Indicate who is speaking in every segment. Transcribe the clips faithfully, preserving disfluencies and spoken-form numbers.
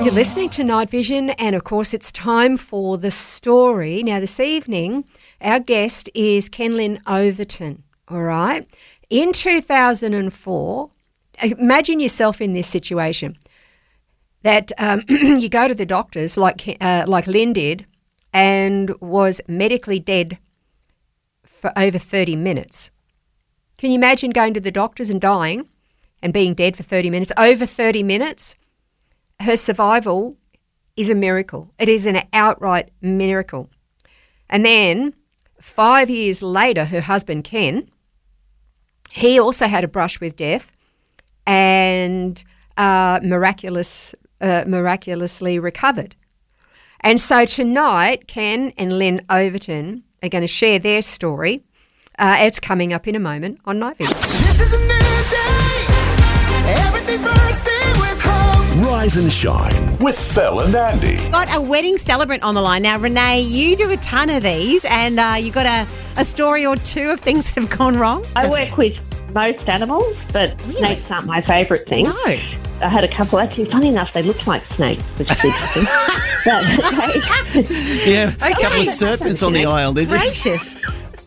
Speaker 1: You're listening to Night Vision, and of course it's time for the story. Now this evening, our guest is Ken Lynn Overton, all right? In two thousand four, imagine yourself in this situation, that um, you go to the doctors like uh, like Lynn did and was medically dead for over thirty minutes. Can you imagine going to the doctors and dying and being dead for thirty minutes, over thirty minutes? Her survival is a miracle. It is an outright miracle. And then five years later, her husband, Ken, he also had a brush with death and uh, miraculous, uh, miraculously recovered. And so tonight, Ken and Lynn Overton are going to share their story. Uh, it's coming up in a moment on Night Vision.
Speaker 2: This is a new day. Everything first day with hope.
Speaker 3: Rise and Shine with Phil and Andy.
Speaker 4: Got a wedding celebrant on the line. Now, Renee, you do a ton of these, and uh, you got a, a story or two of things that have gone wrong.
Speaker 5: I work with most animals, but
Speaker 4: Really?
Speaker 5: snakes aren't my favourite thing.
Speaker 4: No.
Speaker 5: I had a couple, actually, funny enough, they looked like snakes, which is interesting. But, okay.
Speaker 6: Yeah, a couple of serpents on the aisle, did you?
Speaker 4: Gracious.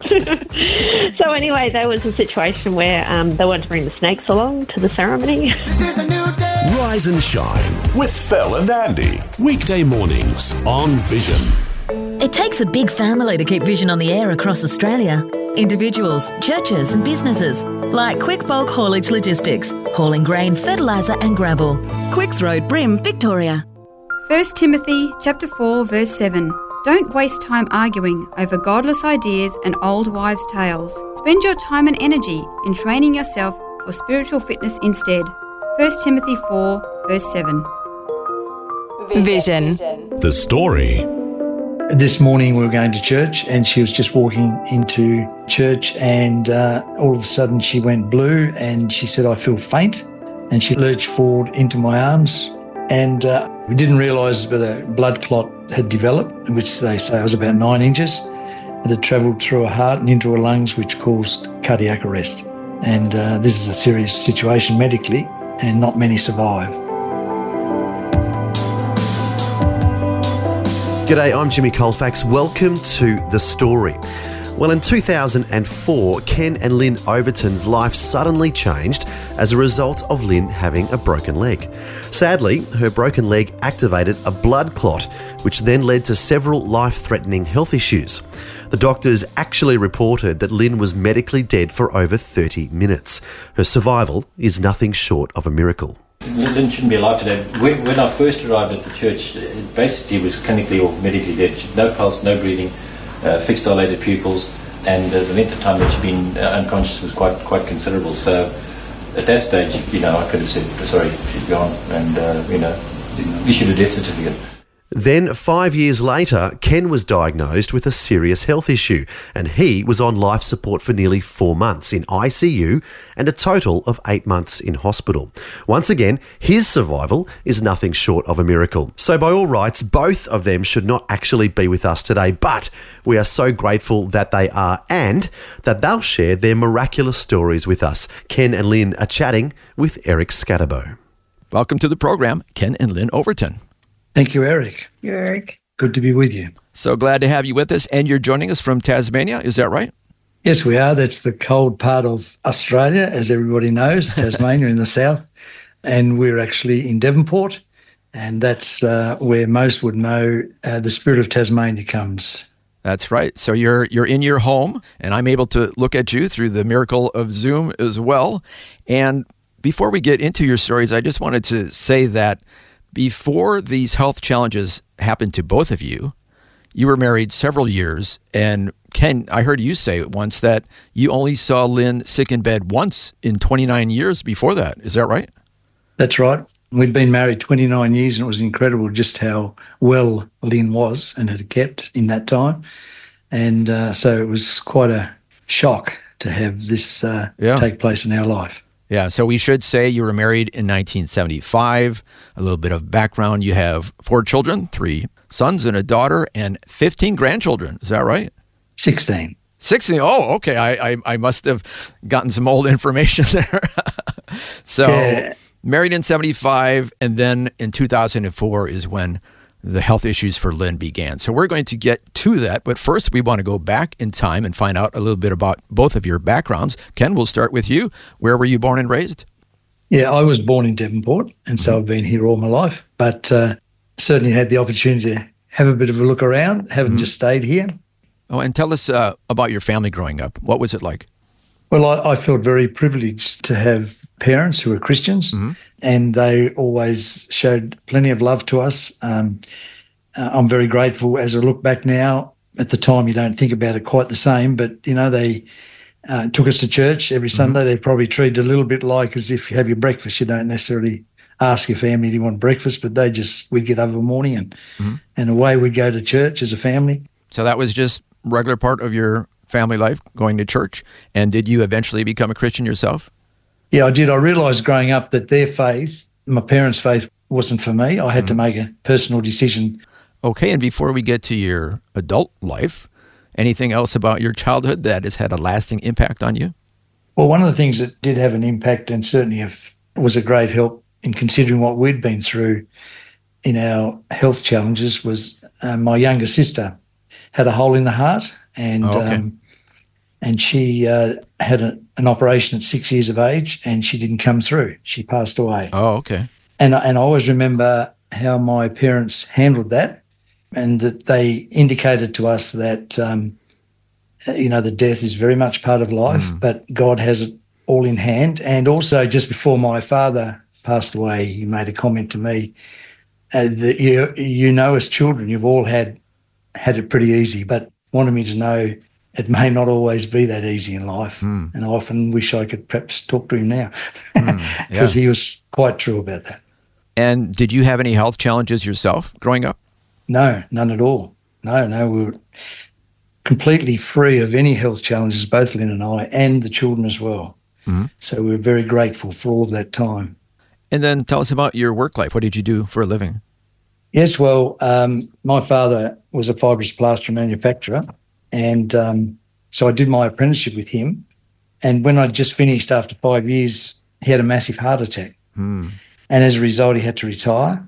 Speaker 5: So anyway, there was a situation where um, they wanted to bring the snakes along to the ceremony.
Speaker 2: This is a new day.
Speaker 3: Rise and Shine with Phil and Andy. Weekday mornings on Vision.
Speaker 7: It takes a big family to keep Vision on the air across Australia. Individuals, churches and businesses, like Quick Bulk Haulage Logistics, hauling grain, fertiliser and gravel. Quicks Road, Brim, Victoria.
Speaker 8: First Timothy chapter four, verse seven. Don't waste time arguing over godless ideas and old wives' tales. Spend your time and energy in training yourself for spiritual fitness instead. First Timothy four, verse seven.
Speaker 9: Vision.
Speaker 3: The story.
Speaker 10: This morning we were going to church and she was just walking into church and uh, all of a sudden she went blue and she said, I feel faint. And she lurched forward into my arms and uh, we didn't realise that a blood clot had developed, which they say was about nine inches. It had travelled through her heart and into her lungs, which caused cardiac arrest. And uh, this is a serious situation medically and not many survive.
Speaker 11: G'day, I'm Jimmy Colfax. Welcome to The Story. Well, in two thousand four, Ken and Lynn Overton's life suddenly changed as a result of Lynn having a broken leg. Sadly, her broken leg activated a blood clot, which then led to several life-threatening health issues. The doctors actually reported that Lynn was medically dead for over thirty minutes. Her survival is nothing short of a miracle.
Speaker 12: Lynn shouldn't be alive today. When, when I first arrived at the church, it basically was clinically or medically dead. She had no pulse, no breathing, uh, fixed dilated pupils, and uh, the length of time that she'd been uh, unconscious was quite quite considerable. So at that stage, you know, I could have said, sorry, she's gone, and, uh, you know, issued a death certificate.
Speaker 11: Then, five years later, Ken was diagnosed with a serious health issue, and he was on life support for nearly four months in I C U and a total of eight months in hospital. Once again, his survival is nothing short of a miracle. So by all rights, both of them should not actually be with us today, but we are so grateful that they are and that they'll share their miraculous stories with us. Ken and Lynn are chatting with Eric Scatterbo.
Speaker 6: Welcome to the program, Ken and Lynn Overton.
Speaker 10: Thank you, Eric.
Speaker 4: Eric.
Speaker 10: Good to be with you.
Speaker 6: So glad to have you with us, and you're joining us from Tasmania, is that right?
Speaker 10: Yes, we are. That's the cold part of Australia, as everybody knows, Tasmania in the south. And we're actually in Devonport, and that's uh, where most would know uh, the spirit of Tasmania comes.
Speaker 6: That's right. So you're you're in your home, and I'm able to look at you through the miracle of Zoom as well. And before we get into your stories, I just wanted to say that before these health challenges happened to both of you, you were married several years, and Ken, I heard you say once that you only saw Lynn sick in bed once in twenty-nine years before that. Is that right?
Speaker 10: That's right. We'd been married twenty-nine years, and it was incredible just how well Lynn was and had kept in that time. And uh, so it was quite a shock to have this uh,
Speaker 6: yeah.
Speaker 10: take place in our life.
Speaker 6: Yeah, so we should say you were married in nineteen seventy-five. A little bit of background, you have four children, three sons and a daughter, and fifteen grandchildren. Is that right?
Speaker 10: sixteen.
Speaker 6: sixteen. Oh, okay. I, I, I must have gotten some old information there. So,
Speaker 10: yeah.
Speaker 6: married in seventy-five, and then in two thousand four is when the health issues for Lynn began. So we're going to get to that, but first we want to go back in time and find out a little bit about both of your backgrounds. Ken, we'll start with you. Where were you born and raised?
Speaker 10: Yeah, I was born in Devonport, and so I've been here all my life, but uh, certainly had the opportunity to have a bit of a look around, haven't mm-hmm. just stayed here.
Speaker 6: Oh, and tell us uh, about your family growing up. What was it like?
Speaker 10: Well, I, I felt very privileged to have parents who were Christians, mm-hmm. and they always showed plenty of love to us. Um, uh, I'm very grateful as I look back now. At the time, you don't think about it quite the same, but, you know, they uh, took us to church every Sunday. Mm-hmm. They probably treated it a little bit like as if you have your breakfast. You don't necessarily ask your family, do you want breakfast? But they just, we'd get up in the morning and, mm-hmm. and away we'd go to church as a family.
Speaker 6: So that was just regular part of your family life, going to church. And did you eventually become a Christian yourself?
Speaker 10: Yeah, I did. I realised growing up that their faith, my parents' faith, wasn't for me. I had mm-hmm. to make a personal decision.
Speaker 6: Okay, and before we get to your adult life, anything else about your childhood that has had a lasting impact on you?
Speaker 10: Well, one of the things that did have an impact and certainly have, was a great help in considering what we'd been through in our health challenges was uh, my younger sister had a hole in the heart, and oh, okay. um, and she uh, had a, an operation at six years of age, and she didn't come through. She passed away.
Speaker 6: Oh, okay.
Speaker 10: And and I always remember how my parents handled that, and that they indicated to us that um, you know the death is very much part of life, mm. but God has it all in hand. And also, just before my father passed away, he made a comment to me uh, that you you know as children you've all had had it pretty easy, but wanted me to know it may not always be that easy in life. Mm. And I often wish I could perhaps talk to him now because mm, yeah. he was quite true about that.
Speaker 6: And did you have any health challenges yourself growing up?
Speaker 10: No, none at all. No, no, we were completely free of any health challenges, both Lynn and I, and the children as well. Mm-hmm. So we were very grateful for all of that time.
Speaker 6: And then tell us about your work life. What did you do for a living?
Speaker 10: Yes, well, um, my father was a fibrous plaster manufacturer, and um, so I did my apprenticeship with him. And when I'd just finished after five years, he had a massive heart attack. Mm. And as a result, he had to retire.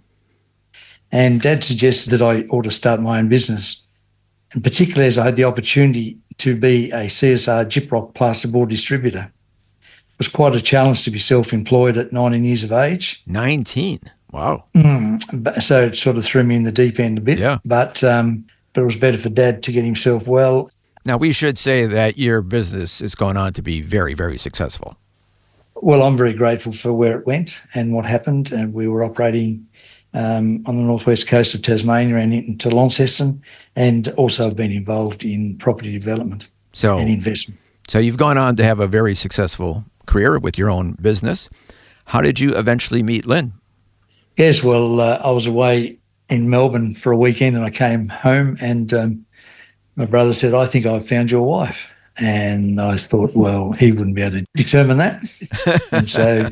Speaker 10: And Dad suggested that I ought to start my own business, and particularly as I had the opportunity to be a C S R Gyprock plasterboard distributor. It was quite a challenge to be self-employed at nineteen years of age.
Speaker 6: nineteen? Wow.
Speaker 10: Mm, so it sort of threw me in the deep end a bit.
Speaker 6: Yeah.
Speaker 10: But, um, but it was better for Dad to get himself well.
Speaker 6: Now, we should say that your business has gone on to be very, very successful.
Speaker 10: Well, I'm very grateful for where it went and what happened. And we were operating um, on the northwest coast of Tasmania and into Launceston, and also have been involved in property development
Speaker 6: so,
Speaker 10: and investment.
Speaker 6: So you've gone on to have a very successful career with your own business. How did you eventually meet Lynn?
Speaker 10: Yes, well, uh, I was away in Melbourne for a weekend and I came home, and um, my brother said, I think I've found your wife. And I thought, well, he wouldn't be able to determine that. And so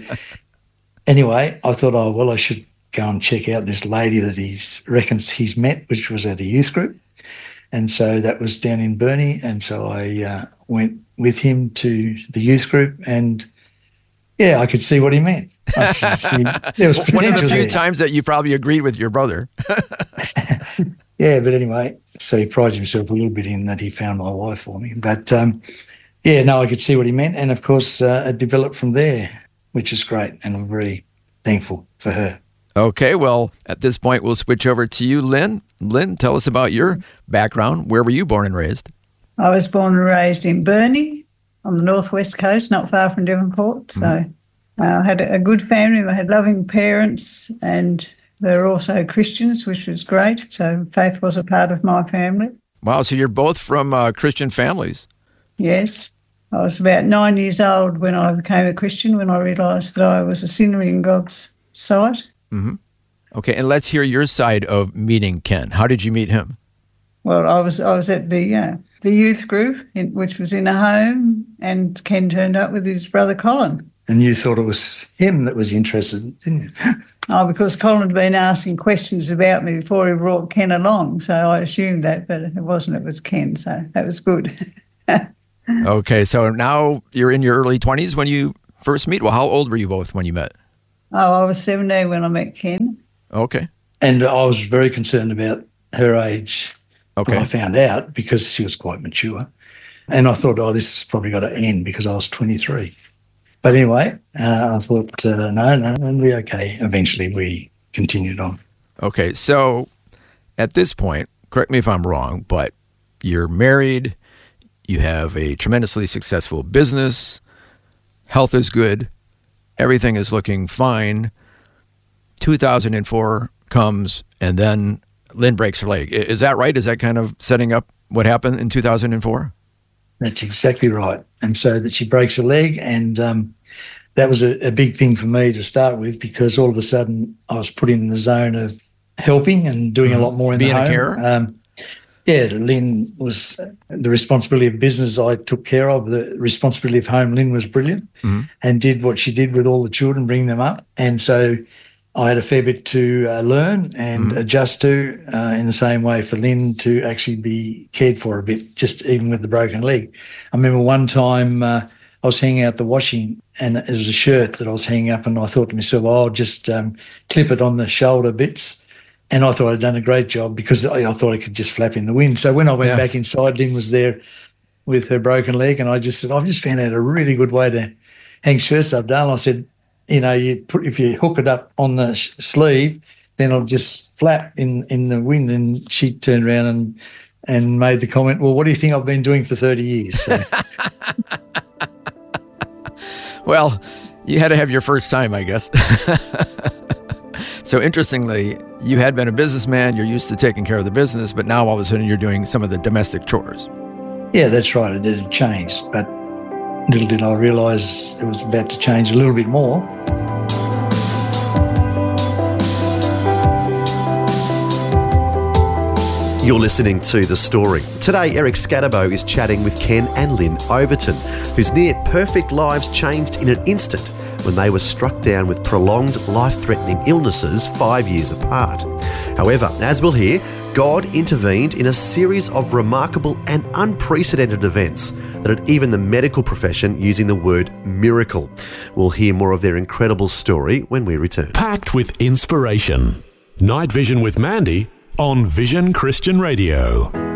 Speaker 10: anyway, I thought, oh, well, I should go and check out this lady that he reckons he's met, which was at a youth group. And so that was down in Burnie. And so I uh, went with him to the youth group, and yeah, I could see what he meant. I could see there was potential.
Speaker 6: One of the few
Speaker 10: there.
Speaker 6: times that you probably agreed with your brother.
Speaker 10: Yeah, but anyway, so he prides himself a little bit in that he found my wife for me. But um, yeah, no, I could see what he meant. And of course, uh, it developed from there, which is great. And I'm very thankful for her.
Speaker 6: Okay, well, at this point, we'll switch over to you, Lynn. Lynn, tell us about your background. Where were you born and raised?
Speaker 9: I was born and raised in Burnie on the northwest coast, not far from Devonport. So mm-hmm. uh, I had a good family. I had loving parents, and they were also Christians, which was great. So faith was a part of my family.
Speaker 6: Wow, so you're both from uh, Christian families.
Speaker 9: Yes. I was about nine years old when I became a Christian, when I realised that I was a sinner in God's sight.
Speaker 6: Mm-hmm. Okay, and let's hear your side of meeting Ken. How did you meet him?
Speaker 9: Well, I was I was at the uh, the youth group, in, which was in a home, and Ken turned up with his brother Colin.
Speaker 10: And you thought it was him that was interested, didn't you?
Speaker 9: Oh, because Colin had been asking questions about me before he brought Ken along, so I assumed that, but it wasn't. It was Ken, so that was good.
Speaker 6: Okay, so now you're in your early twenties when you first meet. Well, how old were you both when you met?
Speaker 9: Oh, I was seventeen when I met Ken.
Speaker 6: Okay.
Speaker 10: And I was very concerned about her age
Speaker 6: Okay.
Speaker 10: when I found out because she was quite mature. And I thought, oh, this has probably got to end because I was twenty-three. But anyway, uh, I thought, uh, no, no, it'll be okay. Eventually we continued on.
Speaker 6: Okay, so at this point, correct me if I'm wrong, but you're married, you have a tremendously successful business, health is good, everything is looking fine. two thousand four comes, and then Lynn breaks her leg. I- Is that right? Is that kind of setting up what happened in two thousand four?
Speaker 10: That's exactly right. And so that she breaks her leg, and um, that was a, a big thing for me to start with because all of a sudden I was put in the zone of helping and doing
Speaker 6: Mhm.
Speaker 10: a lot more in
Speaker 6: Being
Speaker 10: the
Speaker 6: a
Speaker 10: home.
Speaker 6: carer?
Speaker 10: Um, yeah, Lynn was the responsibility of business I took care of. The responsibility of home, Lynn was brilliant
Speaker 6: Mhm.
Speaker 10: and did what she did with all the children, bring them up. And so I had a fair bit to uh, learn and
Speaker 6: Mhm.
Speaker 10: adjust to uh, in the same way for Lynn to actually be cared for a bit, just even with the broken leg. I remember one time uh, I was hanging out the washing and it was a shirt that I was hanging up and I thought to myself, oh, I'll just um, clip it on the shoulder bits. And I thought I'd done a great job because I, I thought I could just flap in the wind. So when I went
Speaker 6: Yeah.
Speaker 10: back inside, Lynn was there with her broken leg and I just said, I've just found out a really good way to hang shirts up, darling. I said, you know, you put if you hook it up on the sh- sleeve, then it'll just flap in, in the wind. And she turned around and and made the comment, well, what do you think I've been doing for thirty years? So,
Speaker 6: Well, you had to have your first time, I guess. So interestingly, you had been a businessman, you're used to taking care of the business, but now all of a sudden you're doing some of the domestic chores.
Speaker 10: yeah, that's right. It did change. But little did I realise it was about to change a little bit more.
Speaker 11: You're listening to The Story. Today, Eric Scatterbo is chatting with Ken and Lynn Overton, whose near-perfect lives changed in an instant when they were struck down with prolonged life-threatening illnesses five years apart. However, as we'll hear, God intervened in a series of remarkable and unprecedented events that had even the medical profession using the word miracle. We'll hear more of their incredible story when we return.
Speaker 3: Packed with inspiration. Night Vision with Mandy on Vision Christian Radio.